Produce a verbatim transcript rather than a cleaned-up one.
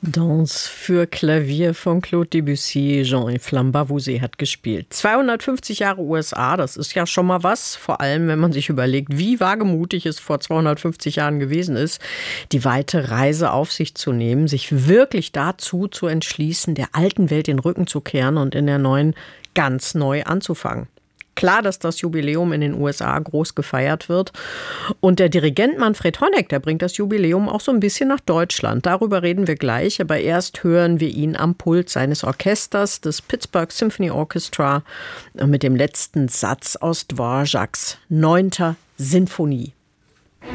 Danse für Klavier von Claude Debussy. Jean-Yves Lambavouzy hat gespielt. zweihundertfünfzig Jahre U S A, das ist ja schon mal was. Vor allem, wenn man sich überlegt, wie wagemutig es vor zweihundertfünfzig Jahren gewesen ist, die weite Reise auf sich zu nehmen, sich wirklich dazu zu entschließen, der alten Welt den Rücken zu kehren und in der neuen ganz neu anzufangen. Klar, dass das Jubiläum in den U S A groß gefeiert wird. Und der Dirigent Manfred Honeck, der bringt das Jubiläum auch so ein bisschen nach Deutschland. Darüber reden wir gleich. Aber erst hören wir ihn am Pult seines Orchesters, des Pittsburgh Symphony Orchestra, mit dem letzten Satz aus Dvoráks neunter Sinfonie.